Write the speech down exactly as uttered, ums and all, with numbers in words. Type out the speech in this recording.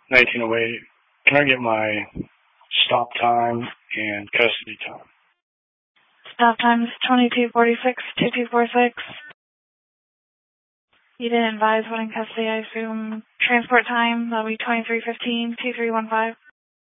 nineteen oh eight. Can I get my stop time and custody time? Stop time is twenty-two forty-six, two two four six. You didn't advise when in custody, I assume. Transport time, that'll be twenty-three fifteen, two three one five.